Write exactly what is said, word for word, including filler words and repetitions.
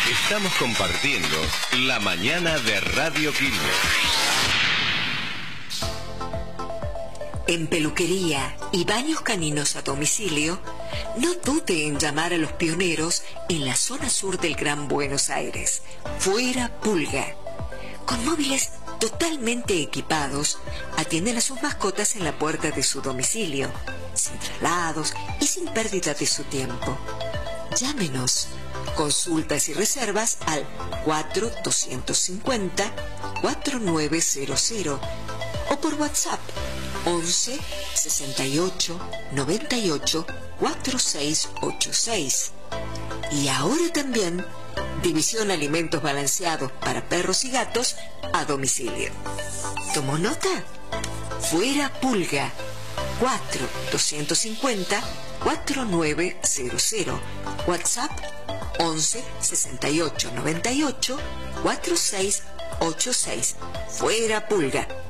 Estamos compartiendo la mañana de Radio Quilmes. En peluquería y baños caninos a domicilio, no dude en llamar a los pioneros en la zona sur del Gran Buenos Aires, Fuera Pulga. Con móviles totalmente equipados, atienden a sus mascotas en la puerta de su domicilio, sin traslados y sin pérdida de su tiempo. Llámenos. Consultas y reservas al cuatro dos cinco cero, cuatro nueve cero cero o por WhatsApp once sesenta y ocho noventa y ocho cuarenta y seis ochenta y seis. Y ahora también división alimentos balanceados para perros y gatos a domicilio. ¿Tomó nota? Fuera Pulga, cuatro dos cinco cero, cuatro nueve cero cero. WhatsApp once sesenta y ocho noventa y ocho cuarenta y seis ochenta y seis. Fuera Pulga.